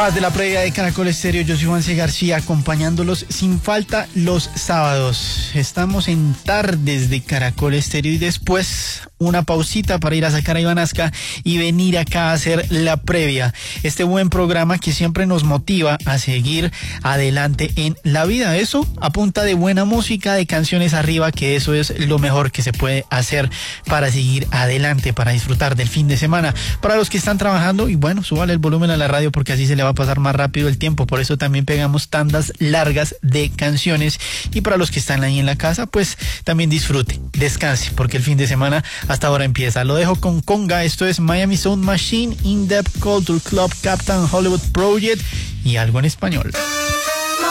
Más de la previa de Caracol Estéreo, yo soy Juan C. García, acompañándolos sin falta los sábados. Estamos en Tardes de Caracol Estéreo y después una pausita para ir a sacar a Iván Azca y venir acá a hacer la previa. Este buen programa que siempre nos motiva a seguir adelante en la vida. Eso a punta de buena música, de canciones arriba, que eso es lo mejor que se puede hacer para seguir adelante, para disfrutar del fin de semana. Para los que están trabajando, y bueno, súbale el volumen a la radio porque así se le va a pasar más rápido el tiempo. Por eso también pegamos tandas largas de canciones. Y para los que están ahí en la casa, pues también disfrute, descanse, porque el fin de semana hasta ahora empieza. Lo dejo con Conga. Esto es Miami Sound Machine, In Depth Culture Club, Captain Hollywood Project y algo en español.